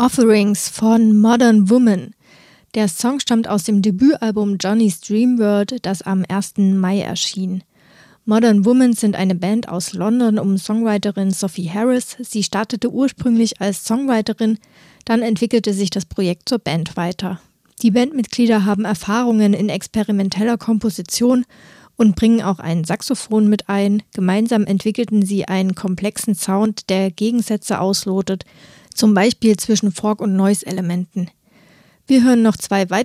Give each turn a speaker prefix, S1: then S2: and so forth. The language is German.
S1: Offerings von Modern Woman. Der Song stammt aus dem Debütalbum Johnny's Dream World, das am 1. Mai erschien. Modern Woman sind eine Band aus London um Songwriterin Sophie Harris. Sie startete ursprünglich als Songwriterin, dann entwickelte sich das Projekt zur Band weiter. Die Bandmitglieder haben Erfahrungen in experimenteller Komposition und bringen auch ein Saxophon mit ein. Gemeinsam entwickelten sie einen komplexen Sound, der Gegensätze auslotet, zum Beispiel zwischen Folk- und Noise-Elementen. Wir hören noch 2 weitere